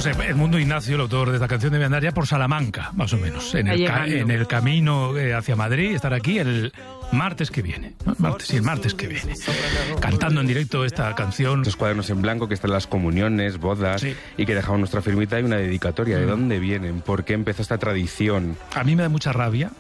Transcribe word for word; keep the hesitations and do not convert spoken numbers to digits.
sé, Edmundo Ignacio, el autor de esta canción, debe andar ya por Salamanca, más o menos, en el, ca en el camino eh, hacia Madrid, estar aquí el martes que viene, ¿no? Martes, sí, el martes que viene, cantando en directo esta canción. Estos cuadernos en blanco que están las comuniones, bodas, sí, y que dejamos nuestra firmita y una dedicatoria. ¿De dónde vienen? ¿Por qué empezó esta tradición? A mí me da mucha rabia